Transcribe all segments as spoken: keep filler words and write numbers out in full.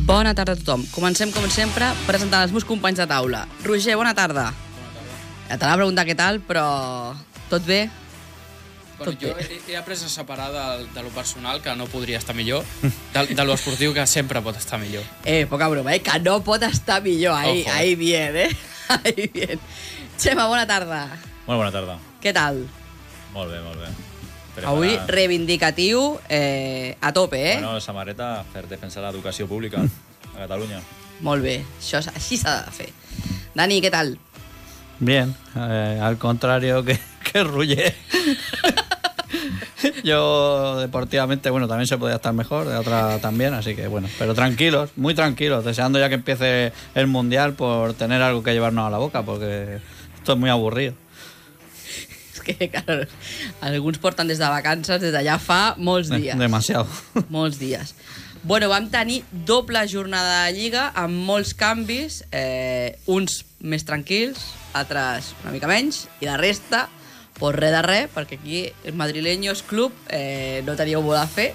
Bona tarda a tothom. Comencem, com sempre, presentant els meus companys de taula. Roger, bona tarda. Bona tarda. Ja t'anava a preguntar què tal, però tot bé? Bueno, Tot jo bé. he, he après a separar de, de lo personal, que no podria estar millor, de, de lo esportiu, que sempre pot estar millor. Eh, poca broma, eh? Que no pot estar millor. Ahí, Ojo. ahí bien, eh? Ahí bien. Xema, bona tarda. Molt bona tarda. Què tal? Molt bé, molt bé. Avui reivindicatiu eh, a tope, eh? Bueno, samarreta per defensar l'educació pública a Catalunya. Molt bé, això, és- així s'ha de fer. Dani, què tal? Bien, eh, al contrario que, que Ruller. Yo deportivamente, bueno, también se podía estar mejor, de otra también, así que bueno, pero tranquilos, muy tranquilos, deseando ya que empiece el Mundial por tener algo que llevarnos a la boca, porque esto es muy aburrido. És que, claro, alguns porten des de vacances, des d'allà fa molts dies. Demasiado. Molts dies. Bueno, vam tenir doble jornada de Lliga amb molts canvis, eh, uns més tranquils, altres una mica menys, i la resta, pues res de res, perquè aquí els madrileños club eh, no teníeu molt a fer.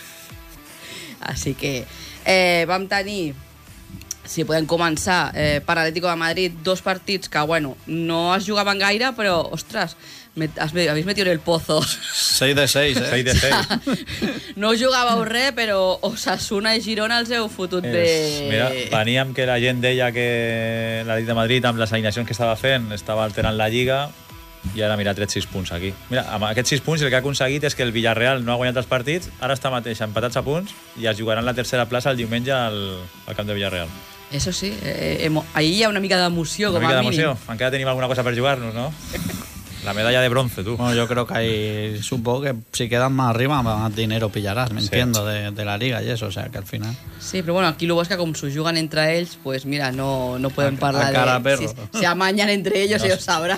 Així que eh, vam tenir, si podem començar, eh, per Atlético de Madrid, dos partits que, bueno, no es jugaven gaire, però, ostres, me, has, habéis metido en el pozo. seis de seis, eh? seis de seis. No jugàveu res, però Osasuna i Girona els heu fotut bé. És, mira, veníem que la gent deia que l'Atlètic de Madrid, amb les alineacions que estava fent, estava alterant la Lliga, i ara, mira, ha tret sis punts aquí. Mira, amb aquests sis punts el que ha aconseguit és que el Villarreal no ha guanyat els partits, ara està mateix empatats a punts i es jugaran la tercera plaça el diumenge al, al camp de Villarreal. Eso sí, eh, emo- ahí hi ha una mica d'emoció, Una com mica a mínim. d'emoció. Encara tenim alguna cosa per jugar-nos, no? La medalla de bronce, tú. Bueno, yo creo que ahí, supongo que si quedan más arriba, más dinero pillarás, me Sí. entiendo, de, de la Liga y eso, o sea que al final... Sí, però bueno, aquí lo bo és que com s'ho juguen entre ells, pues mira, no, no podem A- parlar a cara de... perro. Si se amañan entre ellos, No ellos sé. sabrán.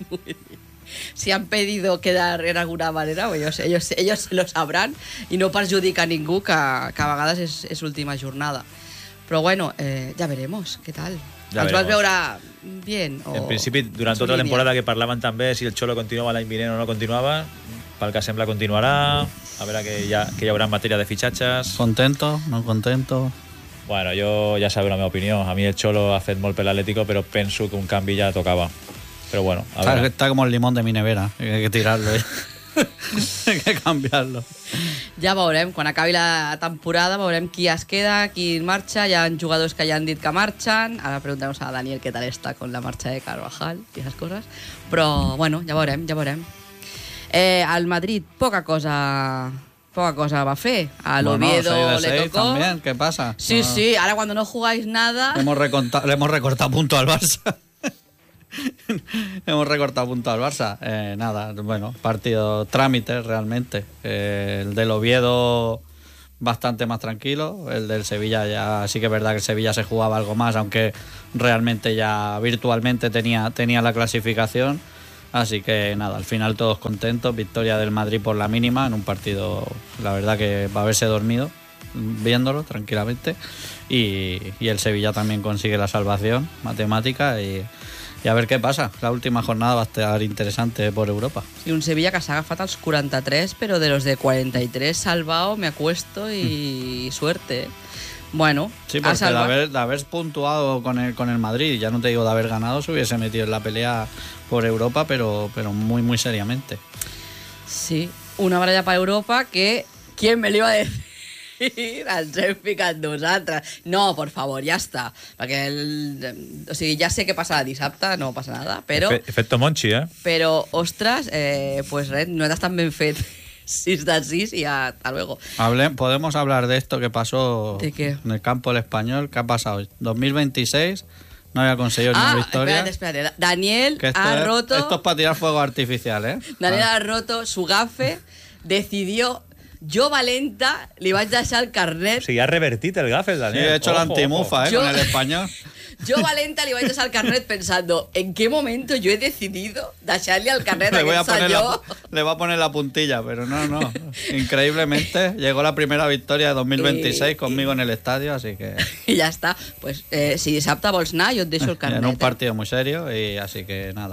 Si han pedido quedar en alguna manera, pues ellos, ellos, ellos lo sabrán i no perjudica a ningú, que, que a vegades és, és última jornada. Però bueno, eh, ja veremos, què tal? Ja Els vas veremos. veure bien? O En principi, durant en su tota la línia? temporada que parlaven també si el Xolo continuava l'any vinent o no continuava, pel que sembla continuarà, a veure que hi, ha, que hi haurà en matèria de fitxatges. ¿Contento? ¿No contento? Bueno, jo ja sabeu la meva opinió. A mi el Xolo ha fet molt per l'Atlético, però penso que un canvi ja tocava. Però bueno, a Está, veure. está como el limón de mi nevera, hay que tirarlo, ¿eh? Hay que cambiarlo. Ja veurem, quan acabi la temporada veurem qui es queda, qui marxa. Hi ha jugadors que ja han dit que marxen. Ara preguntem a Daniel què tal està con la marxa de Carvajal i esas coses. Però bueno, ja veurem, ja veurem. Eh, al Madrid poca cosa poca cosa va fer. Al Bueno, Oviedo seis de le seis tocó. también, ¿qué pasa? Sí, No, sí, ahora cuando no jugáis nada... Le hemos, reconta- le hemos recortado punto al Barça. Hemos recortado punto al Barça. Eh, nada, bueno, partido trámite realmente. Eh, el del Oviedo bastante más tranquilo. El del Sevilla ya sí que es verdad que el Sevilla se jugaba algo más, aunque realmente ya virtualmente tenía, tenía la clasificación. Así que nada, al final todos contentos. Victoria del Madrid por la mínima en un partido, la verdad que va a haberse dormido viéndolo tranquilamente. Y, y el Sevilla también consigue la salvación matemática y, y a ver qué pasa. La última jornada va a estar interesante por Europa. I un Sevilla que s'ha agafat als quaranta-tres, però de los de cuarenta y tres salvado, me acuesto y suerte. eh. Bueno, Sí, ha porque de salvat. haber, de haber puntuado con el, con el Madrid, ya no te digo de haber ganado, se hubiese metido en la pelea por Europa, pero, pero muy, muy seriamente. Sí, una baralla per Europa que... ¿Quién me lo iba a decir? Ens hem ficat nosaltres. No, por favor, ja està. Perquè el, o sigui, ja sé què passarà dissabte, no passa nada, però, Efe- Efecto Monchi, eh? però ostres, eh, pues res, no estàs tan ben fet. sis de sis y hasta luego. Hable- podemos hablar de esto que pasó ¿De qué? en el campo del Español. ¿Qué ha pasado? dos mil veintiséis no había conseguido Ah, ninguna victoria. espérate, espérate. Daniel Que esto ha es- roto... Esto es para tirar fuego artificial, ¿eh? Daniel Ah. ha roto su gafe, decidió... Jo, valenta, li vaig deixar el carnet. O sigui, ha revertit el gaf, el Sí, Daniel. he hecho la antimufa, ¿eh? Yo- Con el Español. Yo, valenta, li vaig deixar el carnet pensando ¿en qué momento yo he decidido deixar-li el carnet a Le voy, a aquest poner la, senyor? le voy a poner la puntilla, pero no, no. Increíblemente llegó la primera victoria de dos mil veintiséis Y- conmigo en el estadio, así que I ja està. Pues, eh, si dissabte vols anar, jo et deixo el carnet. en un eh? partido muy serio y así que nada.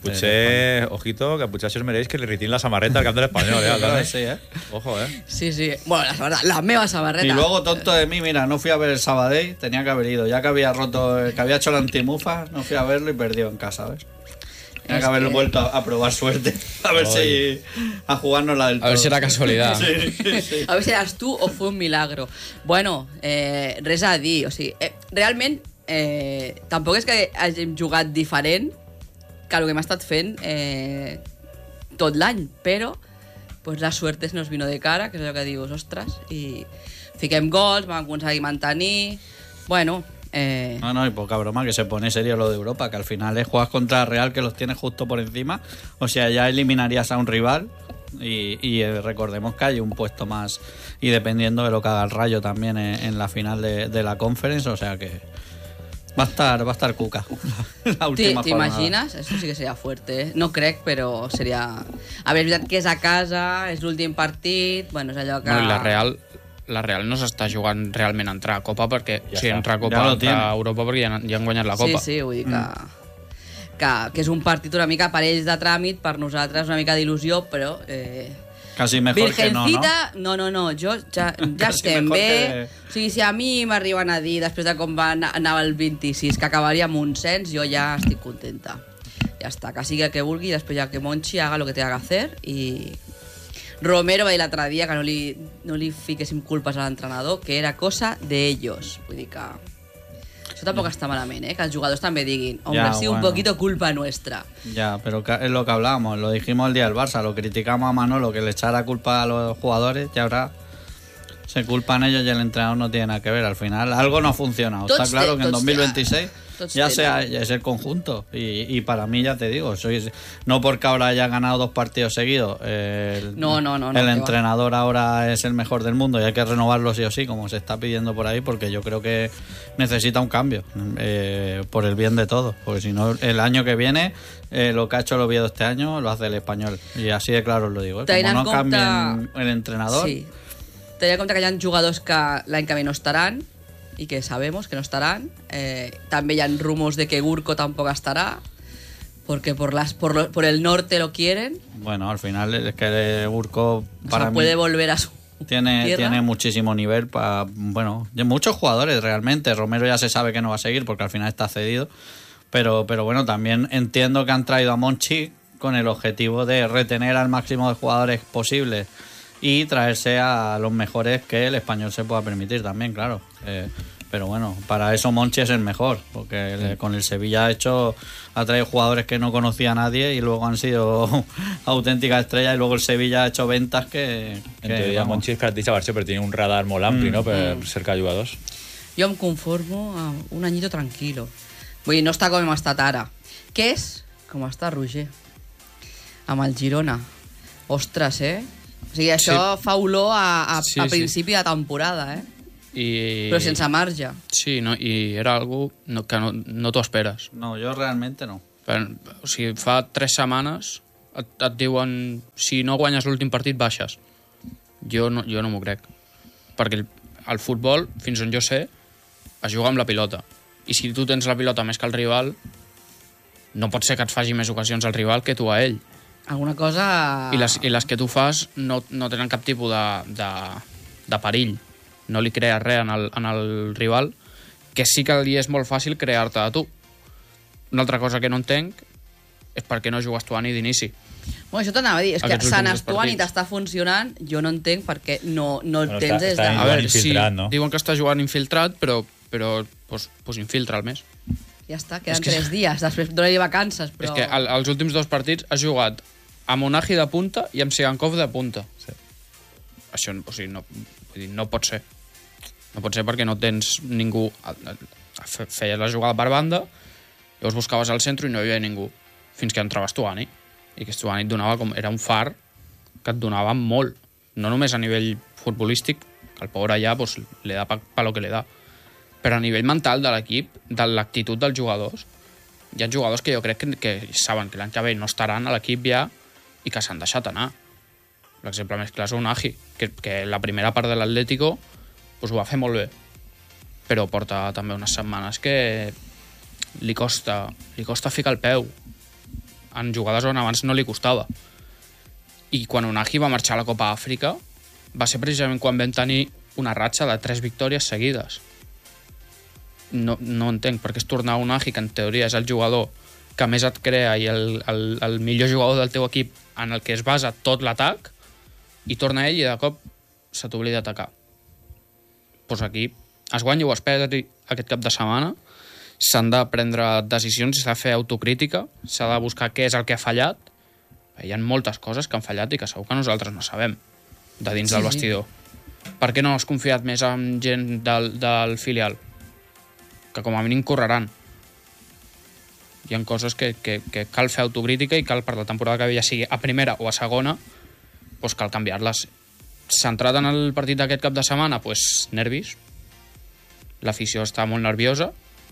Potser, ojito, que potser això es mereix que li ritin la samarreta al cap de l'Espanyol, eh? Claro, sí, ¿eh? Ojo, eh? Sí, sí. Bueno, la, samarreta, la meva samarreta. Y luego, tonto de mí, mira, no fui a ver el Sabadell, tenía que haber ido. Ya que había roto, que había hecho la antimufa, no fui a verlo y perdió en casa, ¿ves? Tenía Es que haberlo que- vuelto a, a probar suerte. A ver si... A jugarnos la del todo. A ver si era casualidad. Sí, sí. A veure si eres tu o fue un milagro. Bueno, eh, res a dir. O sigui, eh, realment, eh, tampoc és que hàgim jugat diferent que el que hem estat fent eh, tot l'any, però pues, la suerte nos vino de cara, que és allò que dius, ostres, i fiquem gols, vam aconseguir mantenir... Bueno, eh, No, no, y poca broma que se pone serio lo de Europa, que al final es juegas contra Real, que los tienes justo por encima. O sea, ya eliminarías a un rival y, y eh, recordemos que hay un puesto más y dependiendo de lo que haga el Rayo también en, en la final de, de la Conference, o sea que va a estar, va a estar cuca la ¿Te, última ¿te jornada. imaginas? Eso sí que sería fuerte, ¿eh? No crec, però seria... A veure, és veritat que és a casa, és l'últim partit, bueno, és allò que... No, i la Real, la Real no s'està jugant realment a entrar a Copa perquè, Ja o sigui, està. entrar a Copa, Ja lo entrar tiene. a Europa perquè ja, han- ja han guanyat la Copa. Sí, sí, vull dir que, que, que és un partit una mica per ells de tràmit, per nosaltres una mica d'il·lusió, però... Eh, Casi mejor que no, ¿no? Virgencita, no, no, no, jo ja, ja Quasi estem mejor bé. que- O sigui, si a mi m'arriben a dir, després de com va anar, anava el vint-i-sis, que acabaria amb un cens, jo ja estic contenta. Ja està, que sigui el que vulgui, després ja que Monchi haga lo que tenga que hacer, i... Romero va dir l'altre dia que no li, no li fiquéssim culpes a l'entrenador, que era cosa de ellos. Vull dir que... Això tampoc està malament, eh? Que els jugadors també diguin, hombre, Ja, ha sido un bueno. poquito culpa nuestra. Ya, pero ca- es lo que hablábamos, lo dijimos el día del Barça, lo criticamos a Manolo que le echara culpa a los jugadores y ahora se culpan ellos y el entrenador no tiene nada que ver. Al final algo no ha funcionado. Tots Está claro te- que en tots dos mil veintiséis tots ya tenen. sea ya es el conjunto y, y para mí ya te digo, soy no porque ahora haya ganado dos partidos seguidos, el, No, no, no, no, el que va. entrenador ahora es el mejor del mundo y hay que renovarlo sí o sí, como se está pidiendo por ahí, porque yo creo que necesita un cambio eh, por el bien de todos, porque si no el año que viene eh, lo que ha hecho el Oviedo este año lo hace el Español y así de claro os lo digo, ¿eh? Tenint Como no en compte- cambien el entrenador. Sí. Tenint en compte que hi ha jugadors que l'any que ve no estaran i que sabemos que no estaran. Eh, també hi ha rumors de que Gurko tampoc estarà porque por, las, por, lo- por el norte lo quieren. Bueno, al final es que Urco O para sea, mí puede volver a su tiene, tierra. tiene muchísimo nivel para, bueno, de muchos jugadores realmente. Romero ya se sabe que no va a seguir porque al final está cedido. Pero, pero bueno, también entiendo que han traído a Monchi con el objetivo de retener al máximo de jugadores posibles y traerse a los mejores que el Español se pueda permitir también, claro. Eh, pero bueno, para eso Monchi es el mejor, porque el- con el Sevilla ha hecho, ha traído jugadores que no conocía a nadie y luego han sido auténticas estrellas y luego el Sevilla ha hecho ventas que... En que, teoria, vamos. Monchi és característic per això, perquè tiene un radar molt ampli, no?, per cercar jugadors. Jo em conformo a un anyito tranquilo. Vull dir, no està com hem estat ara. Què és? Com està Roger. Amb el Girona. Ostres, eh? O sigui, això fa olor a, a, Sí, a sí. principi de temporada, eh? I... Però sense marge. Sí, no, i era algo no, que no, no t'ho esperes. No, yo realmente no. Però, o sigui, fa tres setmanes et, et diuen si no guanyes l'últim partit baixes. Jo no, jo no m'ho crec. Perquè el, el futbol, fins on jo sé, es juga amb la pilota. I si tu tens la pilota més que el rival, no pot ser que et faci més ocasions al rival que tu a ell. Alguna cosa... I les, i les que tu fas no, no tenen cap tipus de, de, de perill. No li crees res en el, en el rival, que sí que li és molt fàcil crear-te a tu. Una altra cosa que no entenc és per què no jugues tu a ni d'inici. Bueno, això t'anava a dir, és que Aquests Sant últims Estuani partits. t'està funcionant, jo no entenc per què no, no el Bueno, tens està- des de... està A Jugant veure, sí, infiltrat, no? diuen que està jugant infiltrat, però, però pues, pues infiltra el mes. Ja està, queden És que- tres dies, després dona-li vacances, però... És que al, als últims dos partits has jugat amb Monagi de punta i amb Sigankov de punta. Sí. Això o sigui, no, vull dir, no pot ser. No pot ser perquè no tens ningú... Fe- Feies la jugada per banda, llavors buscaves al centre i no hi havia ningú. Fins que entrava Stuani. I que Stuani et donava com... Era un far que et donava molt. No només a nivell futbolístic, que el pobre allà pues, le da pa, pa lo que le da, però a nivell mental de l'equip, de l'actitud dels jugadors, hi ha jugadors que jo crec que, que saben que l'any que ve no estaran a l'equip ja i que s'han deixat anar. L'exemple més clar és Unagi, que, que la primera part de l'Atlético pues, ho va fer molt bé, però porta també unes setmanes que li costa, li costa ficar el peu. en jugades on abans no li costava. I quan Unai va marxar a la Copa Àfrica va ser precisament quan vam tenir una ratxa de tres victòries seguides. No, no entenc per què es tornar a Unai, que en teoria és el jugador que més et crea i el, el, el millor jugador del teu equip en el que es basa tot l'atac, i torna ell i de cop se t'oblida d'atacar. Doncs aquí es guanya o es perd aquest cap de setmana, s'han de prendre decisions, s'ha de fer autocrítica, s'ha de buscar què és el que ha fallat. Hi ha moltes coses que han fallat i que segur que nosaltres no sabem de dins sí, del vestidor. Sí. Per què no has confiat més en gent del, del filial? Que com a mínim correran. Hi ha coses que, que, que cal fer autocrítica i cal per la temporada que ve, ja sigui a primera o a segona, doncs cal canviar-les. Centrat en el partit d'aquest cap de setmana, doncs nervis. L'afició està molt nerviosa.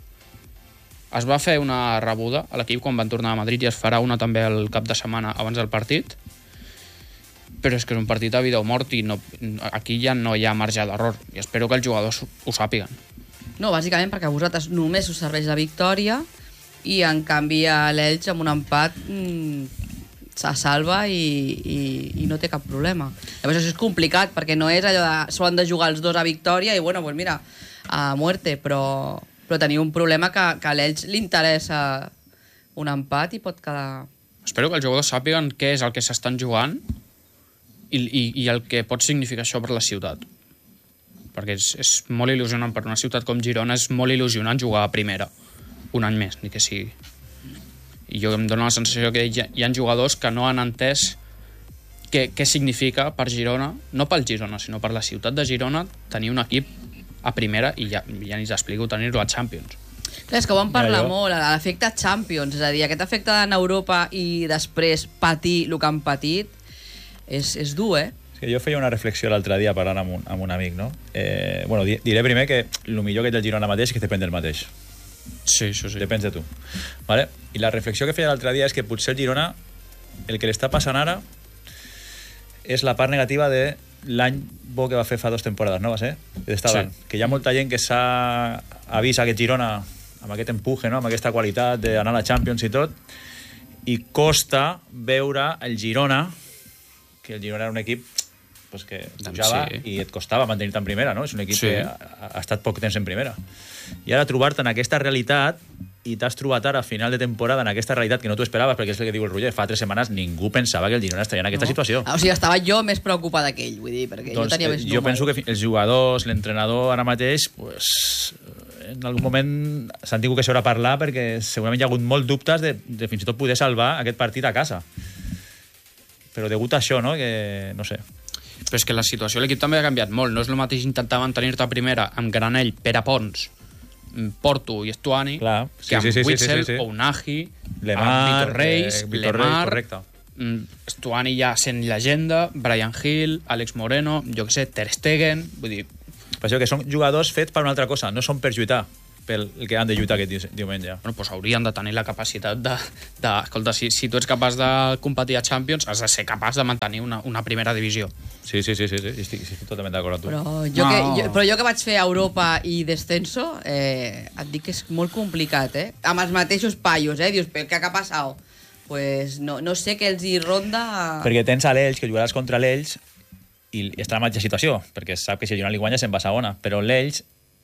Es va fer una rebuda a l'equip quan van tornar a Madrid i es farà una també el cap de setmana abans del partit. Però és que és un partit a vida o mort i no, aquí ja no hi ha marge d'error. I espero que els jugadors ho sàpiguen. No, bàsicament perquè a vosaltres només us serveix la victòria i en canvi a l'Elx amb un empat mmm, se salva i, i, i no té cap problema. Llavors això és complicat perquè no és allò de s'ho han de jugar els dos a victòria i bueno, pues mira, a muerte, però, però teniu un problema que, que a l'Elx li interessa un empat i pot quedar... Espero que els jugadors sàpiguen què és el que s'estan jugant i, i, i el que pot significar això per la ciutat. Perquè és, és molt il·lusionant per una ciutat com Girona, és molt il·lusionant jugar a primera un any més, ni que sigui. I jo em dono la sensació que hi ha, hi ha jugadors que no han entès què, què significa per Girona, no pel Girona, sinó per la ciutat de Girona, tenir un equip a primera i ja, ja ni t'explico tenir-ho a Champions. Clar, és que ho vam parlar ja, molt, l'efecte Champions, és a dir, aquest efecte en Europa i després patir el que han patit és, és dur, eh? És que jo feia una reflexió l'altre dia parlant amb un, amb un amic, no? Eh, bueno, diré primer que el millor que té el Girona mateix és que depèn del mateix. Sí, això sí. Depèn de tu. Vale? I la reflexió que feia l'altre dia és que potser el Girona, el que li està passant ara és la part negativa de l'any bo que va fer fa dues temporades, no va ser? Sí. Que hi ha molta gent que s'ha avís aquest Girona amb aquest empuje, no? Amb aquesta qualitat d'anar a la Champions i tot, i costa veure el Girona, que el Girona era un equip pues, que pujava sí. i et costava mantenir-te en primera, no? És un equip sí. que ha, ha estat poc temps en primera. I ara trobar-te en aquesta realitat i t'has trobat ara a final de temporada en aquesta realitat que no t'ho esperaves, perquè és el que diu el Roger, fa tres setmanes ningú pensava que el Girona estaria en aquesta no. situació. Ah, o sigui, estava jo més preocupada que ell, vull dir, perquè doncs, jo tenia més número. Jo penso que els jugadors, l'entrenador ara mateix, pues, en algun moment s'han tingut que seure a parlar perquè segurament hi ha hagut molts dubtes de, de fins i tot poder salvar aquest partit a casa. Però degut a això, no? Que, no sé. Però és que la situació a l'equip també ha canviat molt. No és el mateix intentar mantenir-te a primera amb Granell, Pere Pons, Porto i Estuani, clar, sí, que amb sí, sí, Witzel, sí, sí, sí. Ounahi, Lemar, Vitor Reis, eh, Vitor Lemar, Reis, correcte. Estuani ja sent llegenda, Brian Hill, Àlex Moreno, jo què sé, Ter Stegen, vull dir... Per això que són jugadors fets per una altra cosa, no són per lluitar, pel que han de lluitar aquest diumenge. Bueno, doncs haurien de tenir la capacitat de... de escolta, si, si tu ets capaç de competir a Champions, has de ser capaç de mantenir una, una primera divisió. Sí, sí, sí, sí, sí. Estic, estic totalment d'acord amb tu. Però jo, no. que, jo, però jo que vaig fer a Europa i descenso, eh, et dic que és molt complicat, eh? Amb els mateixos paios, eh? Dius, què, què ha passat? Pues no, no sé què els hi ronda... Perquè tens a l'Elx, que jugaràs contra l'Elx, i està en la mateixa situació, perquè sap que si el Girona li guanya se'n va a segona, però l'Elx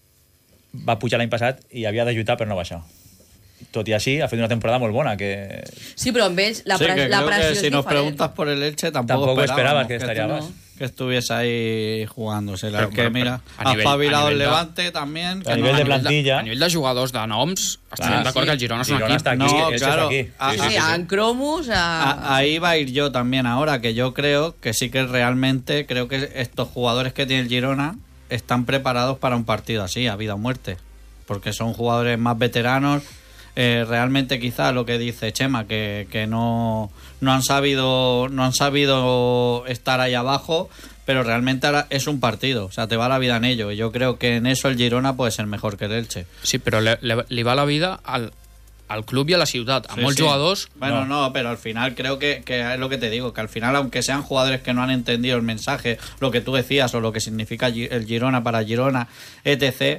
va pujar l'any passat i havia de lluitar per no baixar. Tot i així, ha fet una temporada molt bona. Que... Sí, però amb ells la, sí, pre la pressió que si nos preguntas por el Elche, tampoco, tampoco esperabas que estaría más. Que estuviese ahí jugándose. La que, pero, mira, ha espabilado el Levante de, también. A nivel no, de plantilla. A nivell de jugadors de noms, estem d'acord sí. que el Girona és un Girona equip. está aquí, no, Elche claro. está aquí. A, sí, sí, sí, sí. En Cromus... A... A, ahí va a ir yo también ahora, que yo creo que sí que realmente, creo que estos jugadores que tiene el Girona están preparados para un partido así, a vida o muerte. Porque son jugadores más veteranos. Eh, realmente quizá lo que dice Chema, que, que no, no han sabido no han sabido estar ahí abajo, pero realmente ahora es un partido, o sea, te va la vida en ello, y yo creo que en eso el Girona puede ser mejor que el Elche. Sí, però le, le, li va la vida al, al club i a la ciutat, a sí, molts sí. jugadors... Bueno, no. no, pero al final creo que, que es lo que te digo, que al final, aunque sean jugadores que no han entendido el mensaje, lo que tú decías, o lo que significa el Girona para Girona, etcétera,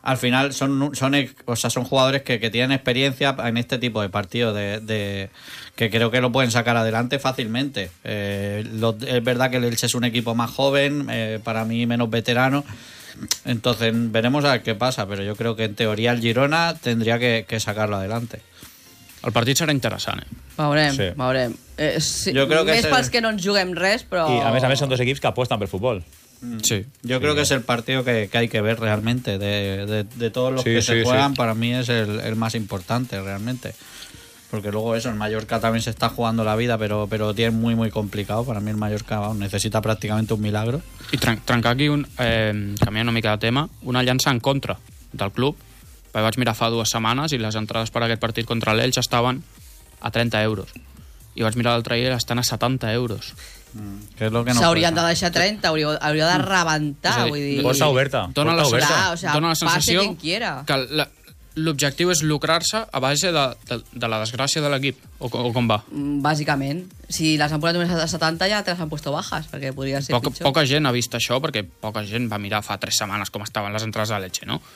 al final son, son, o sea, son jugadores que, que tienen experiencia en este tipo de partidos, de, de, que creo que lo pueden sacar adelante fácilmente. Eh, lo, es verdad que el Elche es un equipo más joven, eh, para mí menos veterano, entonces veremos a ver qué pasa, però jo crec que en teoria el Girona tendria que, que sacarlo adelante. El partit serà interessant, eh? Veurem, Sí. veurem. Eh, sí, Jo crec que més és el- pels que no ens juguem res, però... Y a més a més són dos equipos que apuestan por el fútbol. Sí. Yo creo que es el partido que, que hay que ver realmente. De, de, de todos los Sí, que sí, se juegan, sí. para mí es el, el más importante realmente. Porque luego eso, el Mallorca también se está jugando la vida, pero, pero tiene muy, muy complicado. Para mí el Mallorca vamos, necesita prácticamente un milagro. I tren trencar aquí, un, eh, canviant una mica de tema, una llança en contra del club. Perquè vaig mirar fa dues setmanes i les entrades per a aquest partit contra l'Elx estaven a trenta euros. I vaig mirar l'altre dia i estan a setanta euros. Que es lo que no S'haurien de pasa. deixar trenta, hauria, hauria de rebentar, És a dir, vull dir... Borsa oberta. Dona la, Porta oberta. Clar, o sea, dona la pase sensació quien quiera. que la- l'objectiu és lucrar-se a base de, de, de la desgràcia de l'equip, o, o com va. Mm, Bàsicament. Si les han posat només a setanta ja te les han puesto bajas, perquè podria ser Poca, pitjor. poca gent ha vist això, perquè poca gent va mirar fa tres setmanes com estaven les entrades a l'Elche, no?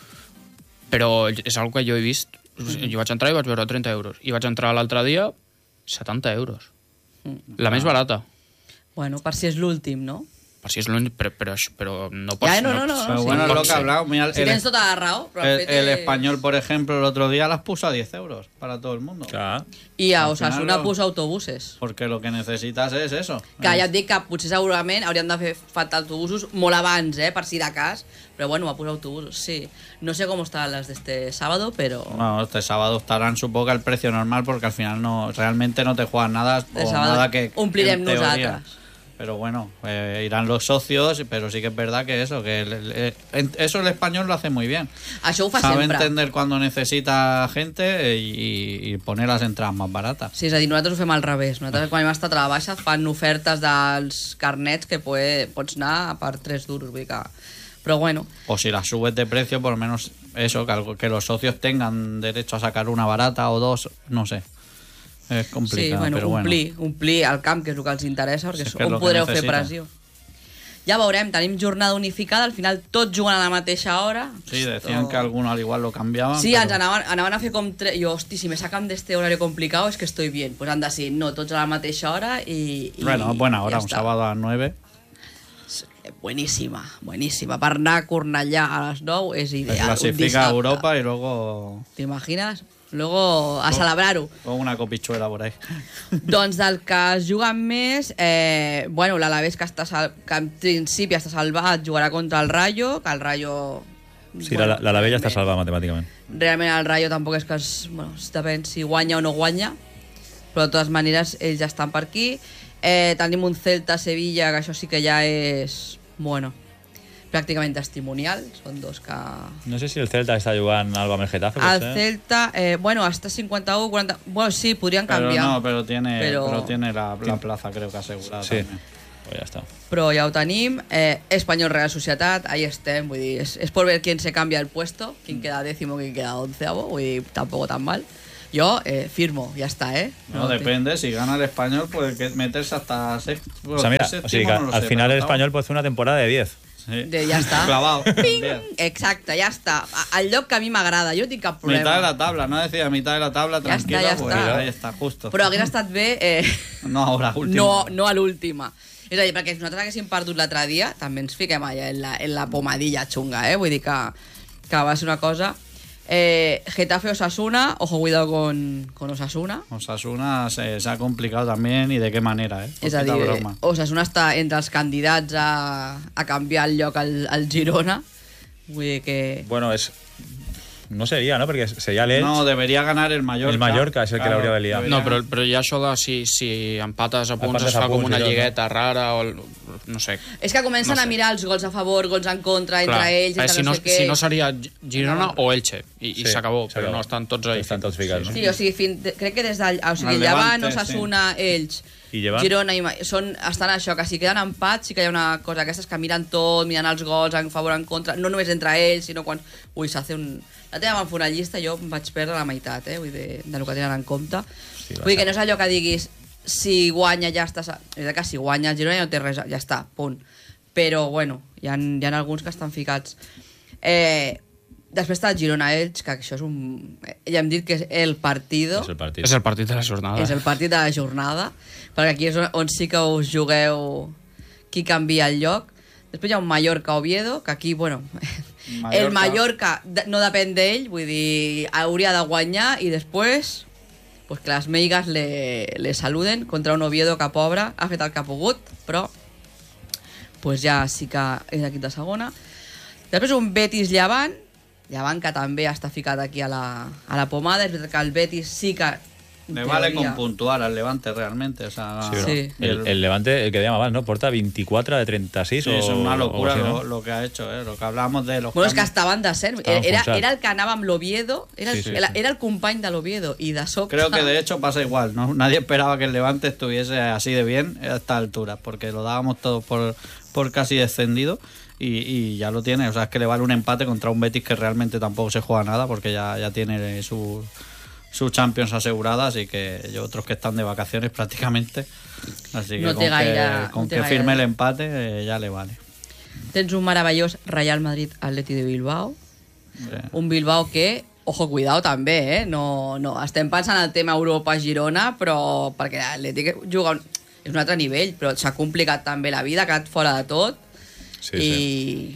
Però és una que jo he vist. Jo vaig entrar i vaig veure trenta euros. I vaig entrar l'altre dia, setanta euros. La més barata. Bueno, per si és l'últim, no? Per si és l'únic, però, però, però no pot Ja, ser. no, no, no, Pero sí. bueno, es pot lo que ser. hablamos. Mira, el, Si tens tota la raó, però el, el, fet el és- español, por ejemplo, el otro día las puso a diez euros para todo el mundo. Clar. I a Al Osasuna final no. puso autobuses. Porque lo que necesitas es eso. Que ja et dic que potser segurament haurien de fer falta autobusos molt abans, eh, per si de cas. Però bueno, va posar autobusos, sí. No sé cómo estarán las de este sábado, pero... Bueno, este sábado estarán supongo que al precio normal porque al final no realmente no te juegan nada El o sábado nada que omplirem en teoría. nosaltres. Pero bueno, eh, irán los socios, pero sí que es verdad que eso, que el- el- el- en- eso el español lo hace muy bien. Això ho fa Sabe sempre. entender cuando necesita gente y, y poner las entradas más baratas. Sí, és a dir, nosaltres ho fem al revés. Nosaltres, quan hem estat a la baixa, fan ofertes dels carnets que puede, pots anar per tres duros, vull dir que... Però bueno, O si las subes de precio, por lo menos eso, que, algo- que los socios tengan derecho a sacar una barata o dos, no sé. Es sí, complicado, bueno, pero bueno. omplir, omplir el camp, que és el que els interessa, perquè Sí, sí, que és on lo que podreu fer necessita. pressió. Ja veurem, tenim jornada unificada, al final tots juguen a la mateixa hora. Sí, decían Esto- que algunos al igual lo cambiaban. Sí, pero- ens anaven, anaven a fer com... Tre... Jo, hosti, si me sacan de este horario complicado es que estoy bien. Pues han de ser, no, tots a la mateixa hora i... i Bueno, buena hora, ja un està. sábado a las nueve. Bueníssima, bueníssima. Per anar a Cornellà a les nou és Se ideal. un clasifica a dissabte. Europa y luego T'imagines? Luego a celebrar-ho. con una copichuela por ahí. Doncs del que es juguen més, eh, bueno, l'Alavés que, està sal... que en principi està salvat jugarà contra el Rayo, que el Rayo... Sí, la, la, la Bella está salvada matemáticamente. Realment el Rayo tampoc és que es, bueno, depèn si guanya o no guanya, però de totes maneres ells ja estan per aquí. Eh, tenim un Celta-Sevilla, que això sí que ja és, bueno, pràcticament testimonial, són dos que... No sé si el Celta está jugando algo amb el Getafe. El potser. Celta, eh, bueno, hasta cincuenta-u, quaranta... Bueno, sí, podrien Pero canviar. no, pero tiene, Pero- pero tiene la, la plaza creo que asegurada Sí, también. pues ya está. Però ja ho tenim. Eh, Espanyol Real Societat, ahí estem. Vull dir, és, és por ver quién se cambia el puesto, quién queda décimo, quién queda onceavo. Vull dir, tampoco tan mal. Yo eh, firmo, ya está, ¿eh? No, depende, si gana el español puede que meterse hasta sexto. O sea, mira, o sea, que al final el español puede hacer una temporada de diez. Sí. De, ja està. Clavado. Ping! Bien. Exacte, ja està. A- El lloc que a mi m'agrada, jo no tinc cap problema. Mitad de la tabla, no decía mitad de la tabla, Ya está, tranquila, ya pues está. ahí está, justo. Però hagués estat bé... Eh, No ahora, último. no, no a l'última. És a dir, perquè si nosaltres haguéssim perdut l'altre dia, també ens fiquem allà en la, en la pomadilla xunga, eh? Vull dir que, que va ser una cosa... Eh, Getafe Osasuna, ojo cuidado con, con Osasuna. Osasuna se, se ha complicado también y de qué manera, ¿eh? És a Poquita dir, broma. Osasuna està entre els candidats a, a canviar el lloc al, al Girona. Vull dir que... Bueno, es. No sería, ¿no? Porque sería el Elche. No, debería ganar el Mallorca. El Mallorca es el que le habría de liar. debería- No, però, però hi ha això de si, si empates a punts Empates es a fa com punts una i tot, no? lligueta rara o... el- no sé. És que comencen No sé. a mirar els gols a favor, gols en contra, entre Clar, ells, perquè entre si no, no, sé què... si no seria Girona o Elche i, i Sí, s'acabó, però s'acabó. no estan tots ahí. Estan tots ficats, no? Sí, o sigui, fin, de, crec que des del... O sigui, El el Llevant, Levante, Osasuna, ells, I Llevant? Girona i... Ma- Són, estan a això, que si queden empats sí que hi ha una cosa, aquestes que miren tot, miren els gols, en favor, en contra, no només entre ells, sinó quan... Ui, s'hace un... La teva van fer una llista i jo em vaig perdre la meitat, eh? Vull dir, de lo que tenen en compte. Sí, Vull dir que no és allò que diguis si guanya ja estàs... És a dir, que si guanya el Girona ja no té res, ja està, punt. Però, bueno, hi ha, hi ha alguns que estan ficats. Eh, Després està el Girona-Elx, que això és un... Ja hem dit que és el partido. És el partit. És el partit de la jornada. És el partit de la jornada, perquè aquí és on, on sí que us jugueu qui canvia el lloc. Després hi ha un Mallorca-Oviedo, que aquí, bueno... Mallorca. El Mallorca no depèn d'ell, vull dir, hauria de guanyar i després pues que les meigas le, le saluden contra un Oviedo que, pobre, ha fet el que ha pogut, però pues ja sí que és equip de segona. Després un Betis-Llevant, Llevant que també està ficat aquí a la, a la pomada. És veritat que el Betis sí que... Le vale con puntuar al Levante realmente. O sea, sí, sí. El, el Levante, el que decíamos abans, ¿no? Porta veinticuatro de treinta y seis. Sí, o, es una locura o así, ¿no? lo, lo que ha hecho, ¿eh? Lo que hablábamos de los Bueno, és que cambios. estaven de ser. Era, Estaven era el que anava amb l'Oviedo, era, Sí, sí, era, sí. era el company de l'Oviedo, i de sobte... Creo que de hecho pasa igual, ¿no? Nadie esperaba que el Levante estuviese así de bien a esta altura, porque lo dábamos todo por, por casi descendido y, y ya lo tiene. O sea, es que le vale un empate contra un Betis que realmente tampoco se juega nada, porque ya, ya tiene su... sus Champions aseguradas y que y otros que están de vacaciones prácticamente, así que No con té gaire- que, con no té que gaire. firme el empate eh, ya le vale. Tens un meravellós Real Madrid-Atleti de Bilbao, Eh, un Bilbao que, ojo, cuidado també, eh? No, no, estem pensant en el tema Europa-Girona, però perquè l'Atlètic juga un, és un altre nivell, però s'ha complicat també la vida, ha quedat fora de tot, Sí, i sí.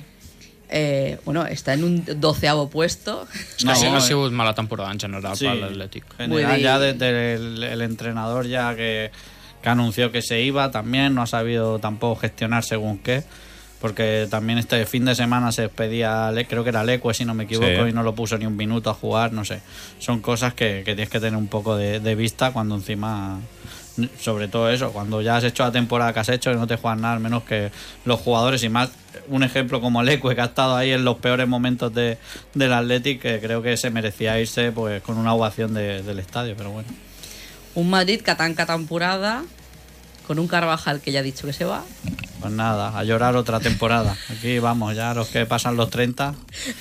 Eh, bueno, està en un doceavo puesto. És que No, sí, ha eh. sigut mala temporada en general Sí. per l'Atlètic. En Muy general, bien. ya desde el, el entrenador ya que, que anunció que se iba también no ha sabido tampoco gestionar según qué, porque también este fin de semana se despedía, Le- creo que era Leque si no me equivoco, Sí. y no lo puso ni un minuto a jugar, no sé. Son cosas que, que tienes que tener un poco de, de vista cuando encima, sobre todo eso, cuando ya has hecho la temporada que has hecho y no te juegan nada, al menos que los jugadores y más, un ejemplo como Leque que ha estado ahí en los peores momentos de, del Athletic, que creo que se merecía irse pues con una ovación de- del estadio, pero bueno. Un Madrid que tanca temporada con un Carvajal que ya ha dicho que se va. Pues nada, a llorar otra temporada. Aquí vamos, ya los que pasan los treinta.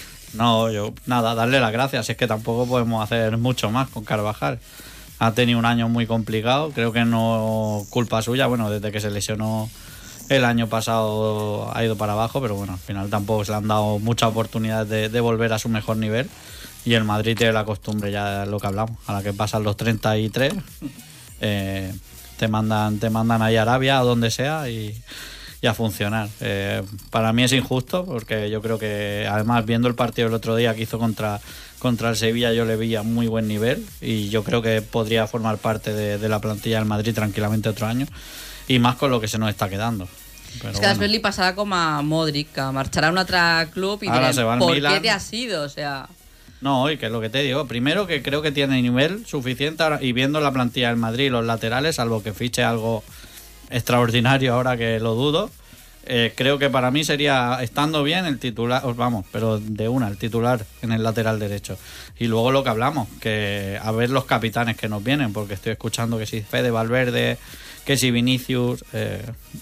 No, yo, nada, darle las gracias. Es que tampoco podemos hacer mucho más con Carvajal. Ha tenido un año muy complicado, creo que no culpa suya. Bueno, desde que se lesionó el año pasado ha ido para abajo, pero bueno, al final tampoco se le han dado muchas oportunidades de, de volver a su mejor nivel. Y el Madrid tiene la costumbre, ya es lo que hablamos, a la que pasan los treinta y tres, eh, te mandan te mandan ahí a Arabia o donde sea y, y a funcionar. Eh, para mí es injusto porque yo creo que, además, viendo el partido el otro día que hizo contra, contra el Sevilla, yo le vi a muy buen nivel y yo creo que podría formar parte de, de la plantilla del Madrid tranquilamente otro año, y más con lo que se nos está quedando. Pero És que bueno. després li passarà com a Modric, que marxarà a un altre club i Ara se va direm, al ¿por Milan. qué te has ido? O sea... No, y que es lo que te digo. Primero, que creo que tiene nivel suficiente ahora, y viendo la plantilla del Madrid, los laterales, salvo que fiche algo extraordinario ahora, que lo dudo, eh, creo que para mí sería, estando bien, el titular, os vamos, pero de una, el titular en el lateral derecho. Y luego lo que hablamos, que a ver los capitanes que nos vienen, porque estoy escuchando que si Fede Valverde, que si Vinicius... Eh,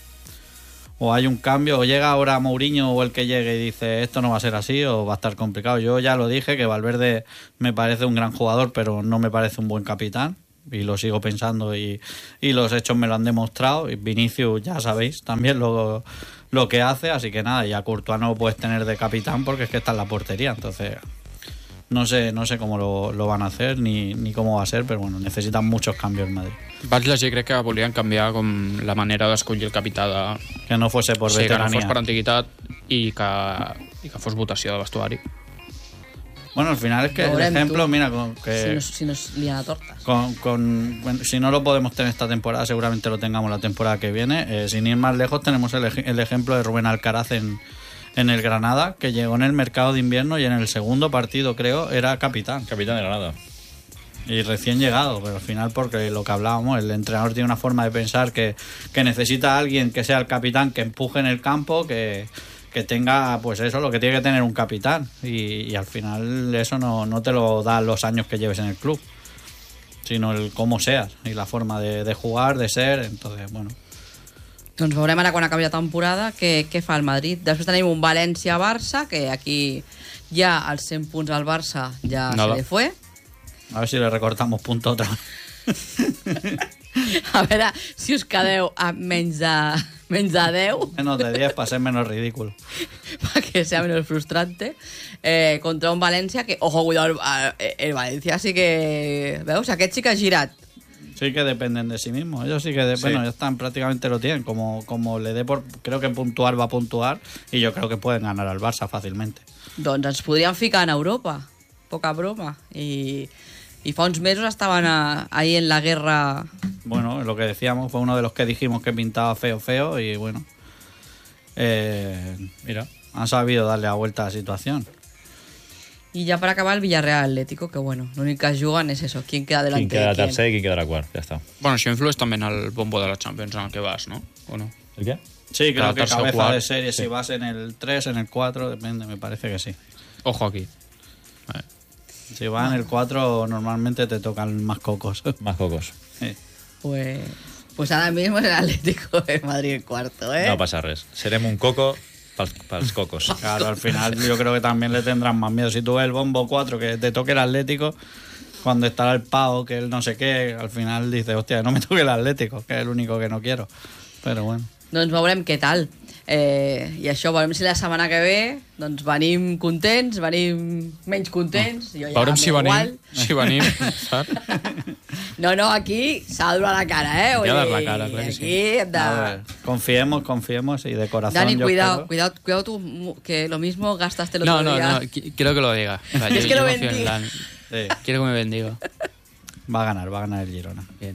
o hay un cambio, o llega ahora Mourinho o el que llegue y dice esto no va a ser así, o va a estar complicado. Yo ya lo dije, que Valverde me parece un gran jugador, pero no me parece un buen capitán, y lo sigo pensando, y, y los hechos me lo han demostrado. Y Vinicius, ya sabéis también lo, lo que hace, así que nada, y a Courtois no lo puedes tener de capitán porque es que está en la portería, entonces no sé, no sé cómo lo, lo van a hacer ni, ni cómo va a ser, pero bueno, necesitan muchos cambios en Madrid. Vaig llegir, crec que volien canviar com la manera d'escollir el capità de... Que no fuese por sí, que no veteranía. fos per antiguitat i que, i que fos votació de vestuari. Bueno, al final es que el Veurem, ejemplo, tu. mira, con que... Si nos, si nos lían a tortas. Con, con- bueno, si no lo podemos tener esta temporada, seguramente lo tengamos la temporada que viene. Eh, sin ir más lejos, tenemos el, ej- el ejemplo de Rubén Alcaraz en, en el Granada, que llegó en el mercado de invierno y en el segundo partido, creo, era capitán. Capitán de Granada. Y recién llegado, pero al final, porque lo que hablábamos, el entrenador tiene una forma de pensar que, que necesita a alguien que sea el capitán, que empuje en el campo, que, que tenga, pues eso, lo que tiene que tener un capitán. Y, y al final eso no, no te lo da los años que lleves en el club, sino el cómo seas y la forma de, de jugar, de ser. Entonces, bueno, Doncs veurem ara quan acabi la temporada què, què fa el Madrid. Després tenim un València-Barça, que aquí ja als cent punts al Barça ja Nada. se le fue. a ver si le recortamos punto otra vez. A veure si us quedeu a menys de, menys de deu, Menos de diez para ser menos ridículo. para que sea menos frustrante, eh, contra un València que, ojo, cuidado, el, el València sí que... Veus? Aquest sí que ha girat. Sí que dependen de sí mismos. Ellos sí que, de- Sí. bueno, ya están, prácticamente lo tienen. Como, como le dé por... Creo que puntuar va a puntuar y yo creo que pueden ganar al Barça fácilmente. Doncs ens podríem ficar en Europa. Poca broma. I, i fa uns mesos estaven a, ahí en la guerra. Bueno, lo que decíamos, fue uno de los que dijimos que pintaba feo, feo y bueno, eh, Mira. han sabido darle la vuelta a la situación. I ja per acabar el Villarreal Atlético, que bueno, l'únic que juguen és eso, quién queda delante Quien queda de quién. tercer y quien quedará cuarto. Ya está. Bueno, això influeix també en el bombo de la Champions en el que vas, no? O no? ¿El qué? Sí, creo Cada que tercer o cabeza cuarto, de serie, sí. si vas en el tres, en el cuatro, depende, me parece que sí. Ojo aquí. Eh, Si vas en el cuatro, normalmente te tocan más cocos. Más cocos. Sí. Pues, pues ahora mismo es el Atlético de Madrid en cuarto, ¿eh? No pasa res. Seremos un coco para los cocos. Claro, al final yo creo que también le tendrán más miedo. Si tú ves el bombo cuatro, que te toque el Atlético, cuando estará el Pau, que él no sé qué, al final dice, hostia, no me toque el Atlético, que es el único que no quiero. Pero bueno. Doncs veurem què tal. Eh, I això, veurem si la setmana que ve doncs venim contents, venim menys contents. Jo ja Veurem si m'és igual. venim, si venim, saps? No, no, aquí s'ha de donar la cara, eh? Hi ha de dar la dir, cara, clar que sí. aquí hem de... A ver, confiemos, confiemos y de corazón. Dani, yo cuidado, espero. cuidado, cuidado tú, mu- que lo mismo gastaste el No, otro no, día. no, qui- quiero que lo diga. O sea, Es yo- que lo yo confío en bendiga. Dani. Sí, Quiero que me bendiga. va a ganar, va a ganar el Girona. Bien.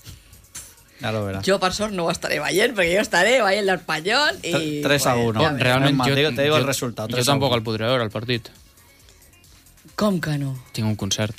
Ya lo verás. Jo, per sort, no ho estaré veient, perquè jo estaré veient l'Espanyol i... tres a uno. ja veurem. Realment, más, jo, te digo- te digo el jo- resultado, Jo tres a tampoc uno. el podré veure, el partit. Com que no? Tinc un concert.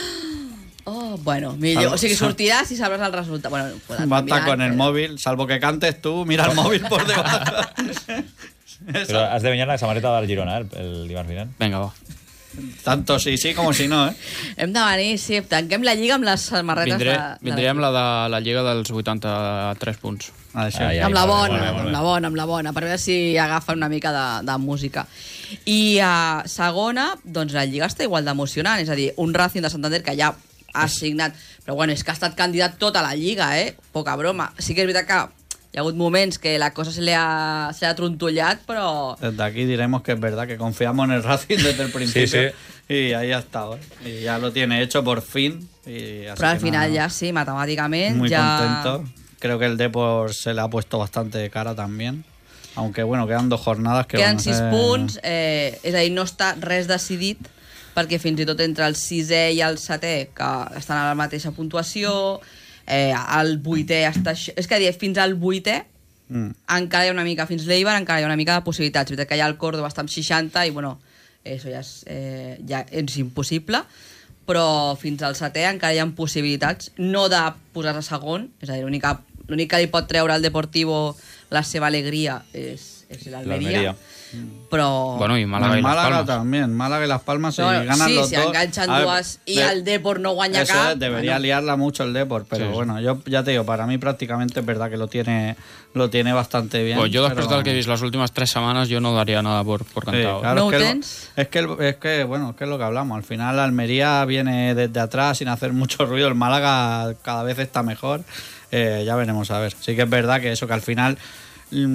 Oh, bueno, millor. Salvo- O sigui, sortiràs i sabràs el resultat. Bueno, podràs Va a estar mirar, con el però- móvil, salvo que cantes tú, mira el móvil por debajo. Pero has de venir la samarreta del Girona, ¿eh? el, el Dimarts vinent. Vinga, va. Tanto sí, sí como si no, ¿eh? Hem de venir, sí, tanquem la lliga amb les samarretes Vindré, de... de vindré amb la de la Lliga dels vuitanta-tres punts. Ah, sí. Ah, ja. amb la Molt bé, bona, molt bé, molt bé. amb la bona, amb la bona, per veure si agafen una mica de, de música. I a segona, doncs la Lliga està igual d'emocionant, és a dir, un Racing de Santander que ja ha signat, però bueno, és que ha estat candidat tota la Lliga, eh? Poca broma. Sí que és veritat que hi ha hagut moments que la cosa se le ha, se le ha trontollat, però... Desde aquí diremos que es verdad que confiamos en el Racing desde el principio. sí. Y ahí ha estado, ¿eh? Y ya lo tiene hecho por fin. Y así Però al que final nada, ja sí, matemàticament muy ja... contento. Creo que el Depor se le ha puesto bastante de cara también. Aunque bueno, quedan dos jornadas que Queden van a sis ser- punts, eh, és a dir, no està res decidit, perquè fins i tot entre el sisè i el setè, que estan a la mateixa puntuació, eh, el vuitè està... aix- És que dir, fins al vuitè Mm. encara hi ha una mica, fins l'Eibar encara hi ha una mica de possibilitats. És veritat que ja el Córdoba està amb seixanta i bueno, això ja és, eh, ja és impossible, però fins al setè encara hi ha possibilitats, no de posar-se segon, és a dir, l'únic que- l'únic que li pot treure al Deportivo la seva alegria és, és l'Almeria. L'Almeria. Però... Bueno, i Málaga En i Las Málaga Palmas. también. Málaga y Las Palmas si No, ganan sí, los si dos. enganchan A ver, dues i de- el Depor no guanya Eso cap... es, debería bueno, liarla mucho el Depor, pero Sí, sí. bueno, yo ya te digo, para mí prácticamente es verdad que lo tiene lo tiene bastante bien. Pues yo después pero- del que he visto las últimas tres semanas, yo no daría nada por, por Sí, cantado. claro, ¿No es, que el- tens? es que el- es que bueno, es que es lo que hablamos. Al final Almería viene desde atrás sin hacer mucho ruido. El Málaga cada vez está mejor. Eh, ya veremos a ver. Sí que es verdad que eso que al final